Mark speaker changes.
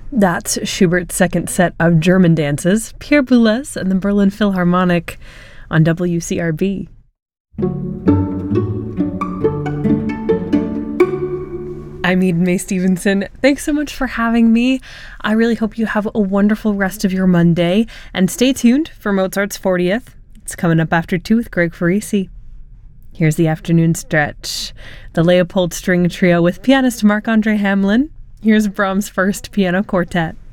Speaker 1: That's Schubert's second set of German dances, Pierre Boulez and the Berlin Philharmonic on WCRB. I'm Eden Mae Stevenson. Thanks so much for having me. I really hope you have a wonderful rest of your Monday, and stay tuned for Mozart's 40th. It's coming up after 2 with Greg Farisi. Here's the afternoon stretch. The Leopold String Trio with pianist Marc-Andre Hamelin. Here's Brahms' First Piano Quartet.